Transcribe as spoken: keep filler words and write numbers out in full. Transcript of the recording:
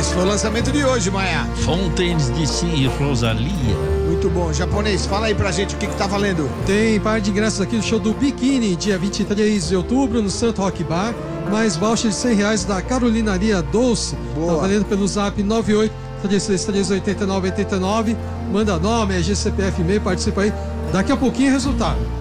Esse foi o lançamento de hoje, Maia. Fountains D C e Rosalia. Muito bom. Japonês, fala aí pra gente o que que tá valendo. Tem par de ingressos aqui do show do Biquíni, dia vinte e três de outubro, no Santo Rock Bar. Mais voucher de cem reais da Carolinaria Doce. Boa. Tá valendo pelo zap nove oito três três três oito nove oito nove. Manda nome, é G C P F e-mail, participa aí. Daqui a pouquinho é resultado.